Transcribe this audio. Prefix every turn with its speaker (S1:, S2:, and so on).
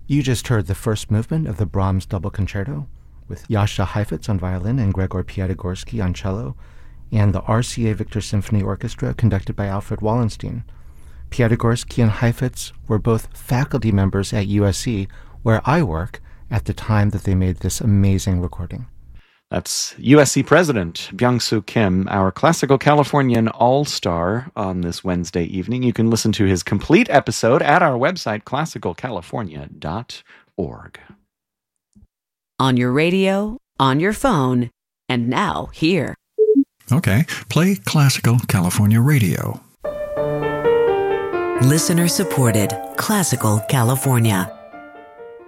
S1: You just heard the first movement of the Brahms Double Concerto with Jascha Heifetz on violin and Gregor Piatigorsky on cello, and the RCA Victor Symphony Orchestra conducted by Alfred Wallenstein. Piatigorsky and Heifetz were both faculty members at USC, where I work, at the time that they made this amazing recording.
S2: That's USC President Byung-Soo Kim, our Classical Californian all-star on this Wednesday evening. You can listen to his complete episode at our website, classicalcalifornia.org.
S3: On your radio, on your phone, and now here.
S4: Okay, play Classical California Radio.
S3: Listener supported Classical California.